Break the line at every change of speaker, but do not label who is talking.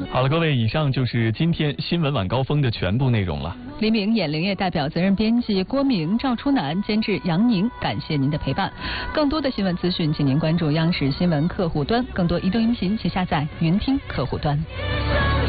好了，各位，以上就是今天新闻晚高峰的全部内容了。
黎明眼灵业代表责任编辑郭明、赵初南，监制杨宁，感谢您的陪伴。更多的新闻资讯，请您关注央视新闻客户端，更多移动音频请下载云听客户端。